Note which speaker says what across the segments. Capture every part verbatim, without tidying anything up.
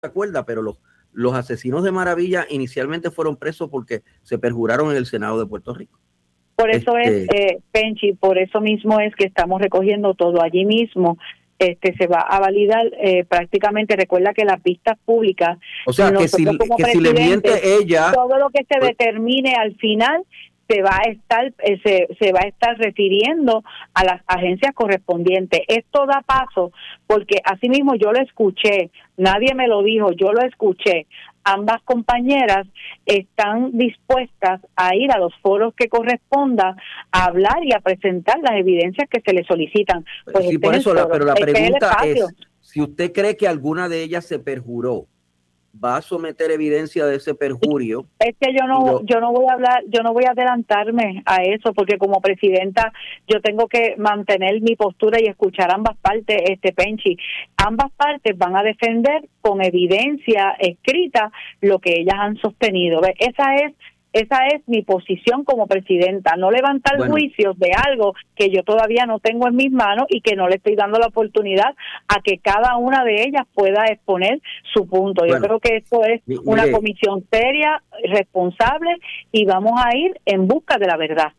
Speaker 1: acuerda, pero los, los asesinos de Maravilla inicialmente fueron presos porque se perjuraron en el Senado de Puerto Rico.
Speaker 2: Por eso este, es, eh, Penchi, por eso mismo es que estamos recogiendo todo allí mismo. Este se va a validar eh, prácticamente, recuerda que las vistas públicas,
Speaker 1: o sea, que si, que si le miente ella,
Speaker 2: todo lo que se pues, determine al final se va a estar eh, se, se va a estar refiriendo a las agencias correspondientes. Esto da paso porque así mismo yo lo escuché, nadie me lo dijo, yo lo escuché. Ambas compañeras están dispuestas a ir a los foros que corresponda a hablar y a presentar las evidencias que se le solicitan.
Speaker 1: Pues sí, por eso, la, pero la pregunta es, si usted cree que alguna de ellas se perjuró, ¿va a someter evidencia de ese perjurio?
Speaker 2: Es que yo no, yo, yo no voy a hablar, yo no voy a adelantarme a eso, porque como presidenta yo tengo que mantener mi postura y escuchar ambas partes, este Penchi. Ambas partes van a defender con evidencia escrita lo que ellas han sostenido. ¿Ves? Esa es Esa es mi posición como presidenta, no levantar bueno. juicios de algo que yo todavía no tengo en mis manos y que no le estoy dando la oportunidad a que cada una de ellas pueda exponer su punto. Bueno, yo creo que esto es mire, una comisión seria, responsable, y vamos a ir en busca de la verdad.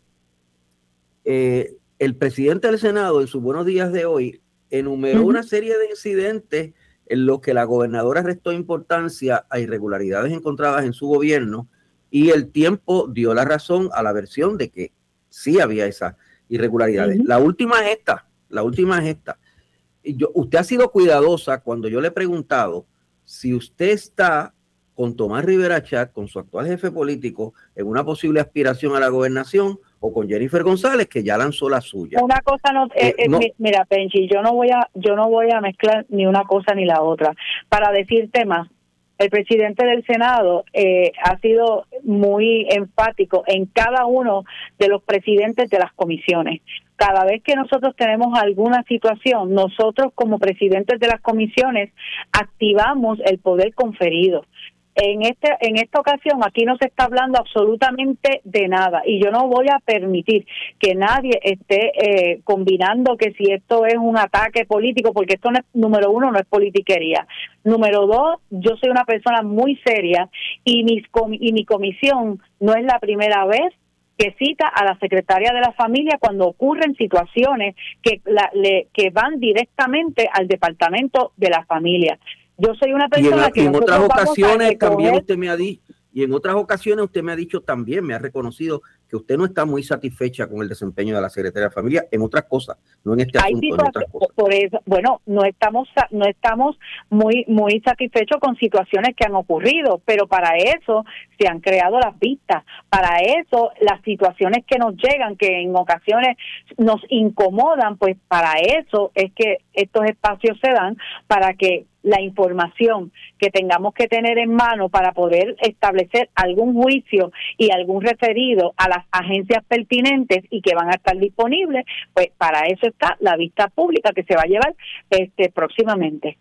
Speaker 1: Eh, el presidente del Senado, en sus buenos días de hoy, enumeró uh-huh. una serie de incidentes en los que la gobernadora restó importancia a irregularidades encontradas en su gobierno, y el tiempo dio la razón a la versión de que sí había esas irregularidades. Uh-huh. La última es esta, la última es esta. Yo, usted ha sido cuidadosa cuando yo le he preguntado si usted está con Tomás Rivera Chat, con su actual jefe político, en una posible aspiración a la gobernación, o con Jennifer González, que ya lanzó la suya.
Speaker 2: Una cosa no, eh, eh, no. Mira, Penchi, yo no voy a, yo no voy a mezclar ni una cosa ni la otra. Para decirte más, el presidente del Senado eh, ha sido muy enfático en cada uno de los presidentes de las comisiones. Cada vez que nosotros tenemos alguna situación, nosotros como presidentes de las comisiones activamos el poder conferido. En este en esta ocasión aquí no se está hablando absolutamente de nada, y yo no voy a permitir que nadie esté eh, combinando que si esto es un ataque político, porque esto no es, número uno, no es politiquería. Número dos, yo soy una persona muy seria y mis y mi comisión no es la primera vez que cita a la secretaria de la familia cuando ocurren situaciones que la, le, que van directamente al departamento de la familia. Yo soy una persona
Speaker 1: y en,
Speaker 2: que
Speaker 1: y en otras ocasiones también usted me ha dicho, y en otras ocasiones usted me ha dicho también, me ha reconocido que usted no está muy satisfecha con el desempeño de la Secretaría de Familia en otras cosas, no en este
Speaker 2: Hay
Speaker 1: asunto, en otras cosas.
Speaker 2: Por eso, bueno, no estamos no estamos muy muy satisfechos con situaciones que han ocurrido, pero para eso se han creado las vistas, para eso las situaciones que nos llegan, que en ocasiones nos incomodan, pues para eso es que estos espacios se dan, para que la información que tengamos que tener en mano para poder establecer algún juicio y algún referido a las agencias pertinentes y que van a estar disponibles, pues para eso está la vista pública que se va a llevar este próximamente.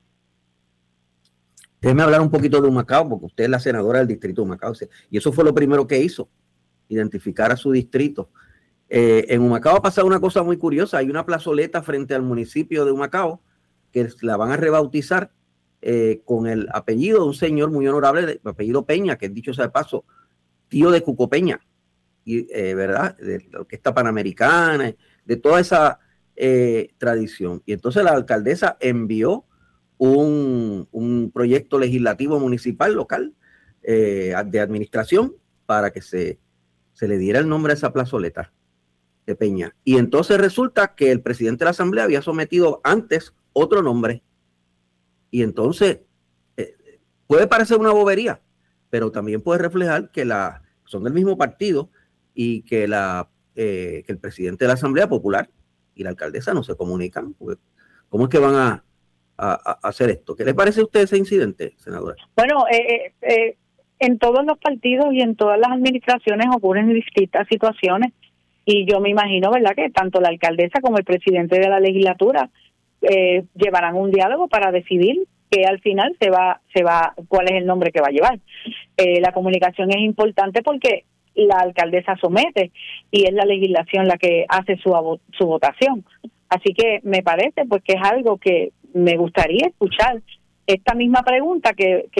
Speaker 1: Déjeme hablar un poquito de Humacao, porque usted es la senadora del distrito de Humacao, y eso fue lo primero que hizo, identificar a su distrito. Eh, en Humacao ha pasado una cosa muy curiosa, hay una plazoleta frente al municipio de Humacao que la van a rebautizar Eh, con el apellido de un señor muy honorable, de apellido Peña, que dicho sea de paso, tío de Cuco Peña, y, eh, ¿verdad? De la Orquesta Panamericana, de toda esa eh, tradición. Y entonces la alcaldesa envió un, un proyecto legislativo municipal local eh, de administración para que se, se le diera el nombre a esa plazoleta de Peña. Y entonces resulta que el presidente de la Asamblea había sometido antes otro nombre. Y entonces eh, puede parecer una bobería, pero también puede reflejar que la, son del mismo partido y que, la, eh, que el presidente de la Asamblea Popular y la alcaldesa no se comunican. ¿Cómo es que van a, a, a hacer esto? ¿Qué le parece a usted ese incidente, senadora?
Speaker 2: Bueno, eh, eh, en todos los partidos y en todas las administraciones ocurren distintas situaciones, y yo me imagino, ¿verdad?, que tanto la alcaldesa como el presidente de la legislatura Eh, llevarán un diálogo para decidir que al final se va, se va, cuál es el nombre que va a llevar. Eh, la comunicación es importante porque la alcaldesa somete y es la legislación la que hace su, su votación. Así que me parece pues que es algo que me gustaría escuchar esta misma pregunta que, que